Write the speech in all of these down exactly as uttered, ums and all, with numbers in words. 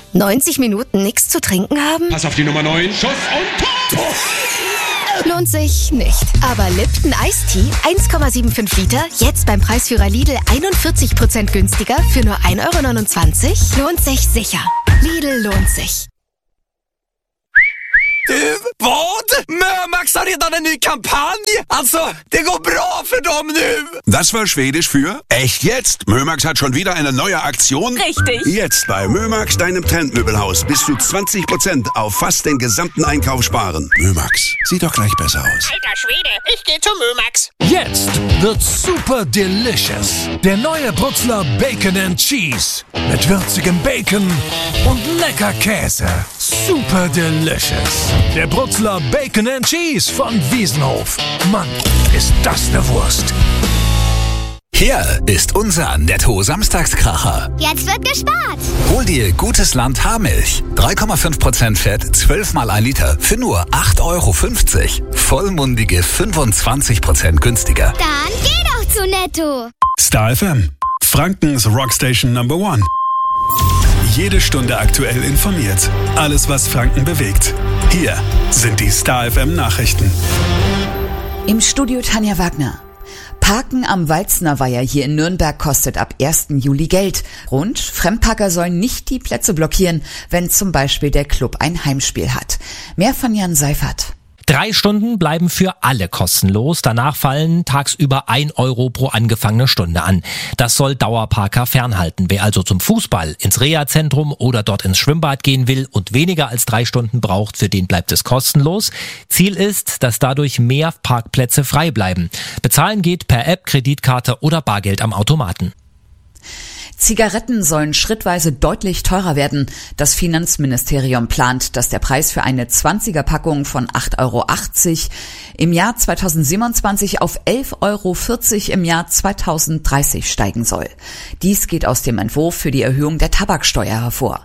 neunzig Minuten nichts zu trinken haben? Pass auf die Nummer neun. Schuss und Tor! Lohnt sich nicht. Aber Lipton Ice Tea eins Komma fünfundsiebzig Liter, jetzt beim Preisführer Lidl einundvierzig Prozent günstiger für nur ein Euro neunundzwanzig, lohnt sich sicher. Lidl lohnt sich. Du, vad? Mömax har redan en ny kampanj! Alltså, det går bra för dem nu! Das war Schwedisch für echt jetzt. Mömax hat schon wieder eine neue Aktion. Richtig. Jetzt bei Mömax, deinem Trendmöbelhaus, bis zu zwanzig Prozent auf fast den gesamten Einkauf sparen. Mömax, sieht doch gleich besser aus. Alter Schwede, ich geh zu Mömax. Jetzt wird's super delicious. Der neue Brutzler Bacon and Cheese. Mit würzigem Bacon und lecker Käse. Super delicious. Der Brutzler Bacon and Cheese von Wiesenhof. Mann, ist das eine Wurst. Hier ist unser Netto-Samstagskracher. Jetzt wird gespart. Hol dir gutes Land Haarmilch. drei Komma fünf Prozent Fett, zwölf mal ein Liter für nur acht Euro fünfzig. Vollmundige fünfundzwanzig Prozent günstiger. Dann geh doch zu Netto. Star F M, Frankens Rockstation Number One. Jede Stunde aktuell informiert. Alles, was Franken bewegt. Hier sind die Star F M Nachrichten. Im Studio Tanja Wagner. Parken am Walzner Weiher hier in Nürnberg kostet ab ersten Juli Geld. Und Fremdparker sollen nicht die Plätze blockieren, wenn zum Beispiel der Club ein Heimspiel hat. Mehr von Jan Seifert. Drei Stunden bleiben für alle kostenlos. Danach fallen tagsüber ein Euro pro angefangene Stunde an. Das soll Dauerparker fernhalten. Wer also zum Fußball, ins Reha-Zentrum oder dort ins Schwimmbad gehen will und weniger als drei Stunden braucht, für den bleibt es kostenlos. Ziel ist, dass dadurch mehr Parkplätze frei bleiben. Bezahlen geht per App, Kreditkarte oder Bargeld am Automaten. Zigaretten sollen schrittweise deutlich teurer werden. Das Finanzministerium plant, dass der Preis für eine zwanziger-Packung von acht Euro achtzig im Jahr zweitausendsiebenundzwanzig auf elf Euro vierzig im Jahr zweitausenddreißig steigen soll. Dies geht aus dem Entwurf für die Erhöhung der Tabaksteuer hervor.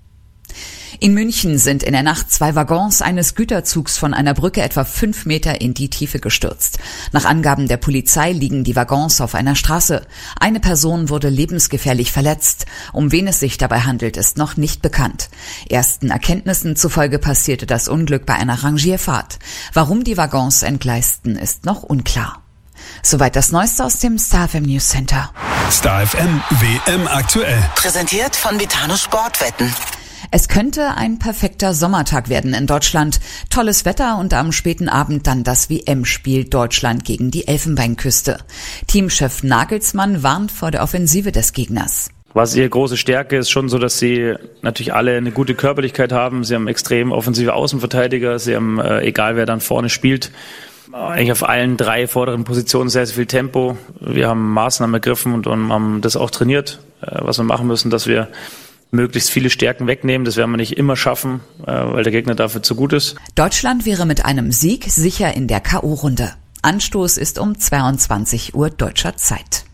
In München sind in der Nacht zwei Waggons eines Güterzugs von einer Brücke etwa fünf Meter in die Tiefe gestürzt. Nach Angaben der Polizei liegen die Waggons auf einer Straße. Eine Person wurde lebensgefährlich verletzt. Um wen es sich dabei handelt, ist noch nicht bekannt. Ersten Erkenntnissen zufolge passierte das Unglück bei einer Rangierfahrt. Warum die Waggons entgleisten, ist noch unklar. Soweit das Neueste aus dem Star F M News Center. Star F M W M aktuell. Präsentiert von Vitano Sportwetten. Es könnte ein perfekter Sommertag werden in Deutschland. Tolles Wetter und am späten Abend dann das W M-Spiel Deutschland gegen die Elfenbeinküste. Teamchef Nagelsmann warnt vor der Offensive des Gegners. Was ihre große Stärke ist schon so, dass sie natürlich alle eine gute Körperlichkeit haben. Sie haben extrem offensive Außenverteidiger. Sie haben, äh, egal wer dann vorne spielt, eigentlich auf allen drei vorderen Positionen sehr, sehr viel Tempo. Wir haben Maßnahmen ergriffen und, und haben das auch trainiert, äh, was wir machen müssen, dass wir möglichst viele Stärken wegnehmen. Das werden wir nicht immer schaffen, weil der Gegner dafür zu gut ist. Deutschland wäre mit einem Sieg sicher in der K O-Runde. Anstoß ist um zweiundzwanzig Uhr deutscher Zeit.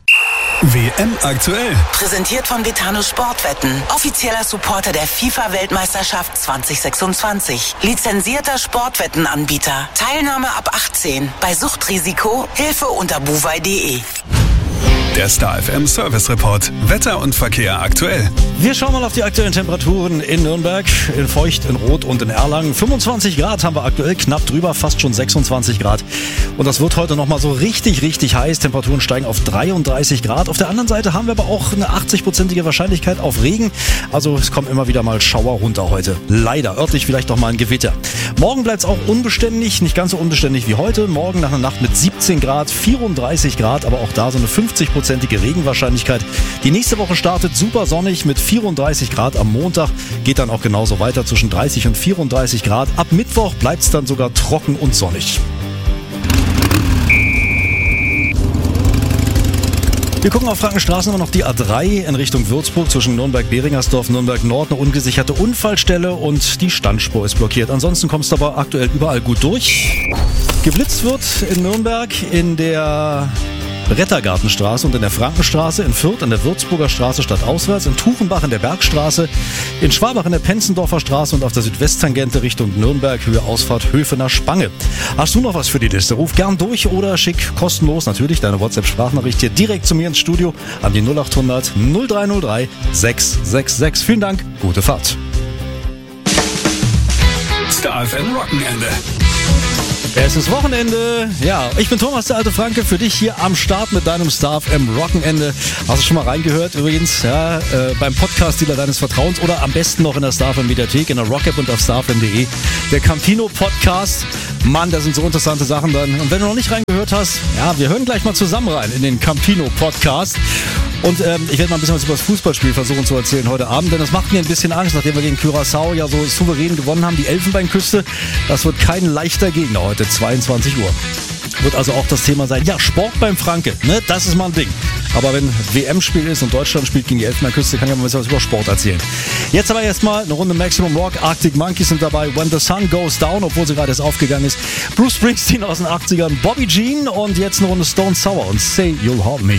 W M aktuell. Präsentiert von Vitano Sportwetten. Offizieller Supporter der FIFA-Weltmeisterschaft zwanzig sechsundzwanzig. Lizenzierter Sportwettenanbieter. Teilnahme ab achtzehn. Bei Suchtrisiko Hilfe unter buwei punkt de. Der Star F M Service Report. Wetter und Verkehr aktuell. Wir schauen mal auf die aktuellen Temperaturen in Nürnberg, in Feucht, in Rot und in Erlangen. fünfundzwanzig Grad haben wir aktuell, knapp drüber, fast schon sechsundzwanzig Grad. Und das wird heute nochmal so richtig, richtig heiß. Temperaturen steigen auf dreiunddreißig Grad. Auf der anderen Seite haben wir aber auch eine achtzig-prozentige Wahrscheinlichkeit auf Regen. Also es kommen immer wieder mal Schauer runter heute. Leider, örtlich vielleicht auch mal ein Gewitter. Morgen bleibt es auch unbeständig, nicht ganz so unbeständig wie heute. Morgen nach einer Nacht mit siebzehn Grad, vierunddreißig Grad, aber auch da so eine fünfzig-prozentige Regenwahrscheinlichkeit. Die nächste Woche startet super sonnig mit vierunddreißig Grad am Montag. Geht dann auch genauso weiter zwischen dreißig und vierunddreißig Grad. Ab Mittwoch bleibt es dann sogar trocken und sonnig. Wir gucken auf Frankenstraßen immer noch die A drei in Richtung Würzburg zwischen Nürnberg-Beringersdorf, Nürnberg-Nord, eine ungesicherte Unfallstelle und die Standspur ist blockiert. Ansonsten kommst du aber aktuell überall gut durch. Geblitzt wird in Nürnberg in der Rettergartenstraße und in der Frankenstraße, in Fürth an der Würzburger Straße stadtauswärts, in Tuchenbach in der Bergstraße, in Schwabach in der Penzendorfer Straße und auf der Südwesttangente Richtung Nürnberg, Höhe Ausfahrt Höfener Spange. Hast du noch was für die Liste? Ruf gern durch oder schick kostenlos natürlich deine WhatsApp-Sprachnachricht hier direkt zu mir ins Studio an die null acht hundert null drei null drei sechs sechs sechs. Vielen Dank, gute Fahrt. Star F M Wochenende. Es ist Wochenende. Ja, ich bin Thomas, der alte Franke, für dich hier am Start mit deinem Star F M Wochenende. Hast du schon mal reingehört übrigens, ja, äh, beim Podcast-Dealer deines Vertrauens oder am besten noch in der Star F M Mediathek, in der Rock-App und auf starfm punkt de. Der Campino-Podcast. Mann, da sind so interessante Sachen drin. Und wenn du noch nicht reingehört hast, ja, wir hören gleich mal zusammen rein in den Campino-Podcast. Und ähm, ich werde mal ein bisschen was über das Fußballspiel versuchen zu erzählen heute Abend, denn das macht mir ein bisschen Angst, nachdem wir gegen Curaçao ja so souverän gewonnen haben, die Elfenbeinküste. Das wird kein leichter Gegner heute, zweiundzwanzig Uhr. Wird also auch das Thema sein, ja, Sport beim Franke, ne, das ist mal ein Ding. Aber wenn W M-Spiel ist und Deutschland spielt gegen die Elfenbeinküste, kann ich mal ein bisschen was über Sport erzählen. Jetzt aber erstmal eine Runde Maximum Rock, Arctic Monkeys sind dabei, When the Sun Goes Down, obwohl sie gerade erst aufgegangen ist. Bruce Springsteen aus den achtzigern, Bobby Jean und jetzt eine Runde Stone Sour und Say You'll Hold Me.